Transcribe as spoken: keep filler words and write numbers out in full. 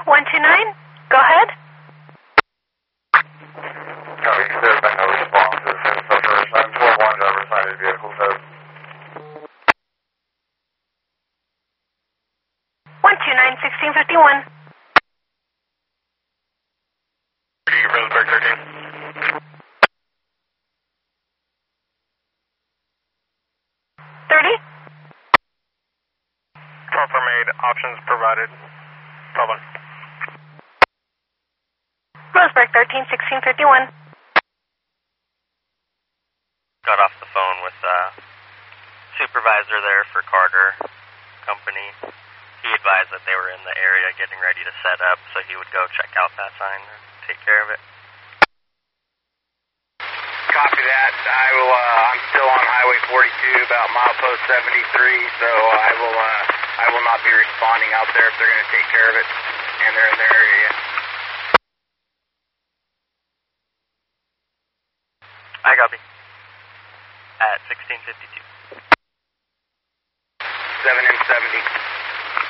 one two nine, go ahead. Copy, there's been no response. There's been some first nine four one driver sighted vehicle says. one two nine, sixteen fifty-one. Roseburg thirteen. thirty. Confirmate, options provided. Problem. Roseburg thirteen, sixteen fifty-one. Got off the phone with uh supervisor there for Carter Company. He advised that they were in the area getting ready to set up, so he would go check out that sign and take care of it. Copy that. I will, uh, I'm still on Highway forty-two, about milepost seventy-three, so I will, uh, I will not be responding out there if they're going to take care of it, and they're in their area. I copy. At sixteen fifty-two. seven and seventy.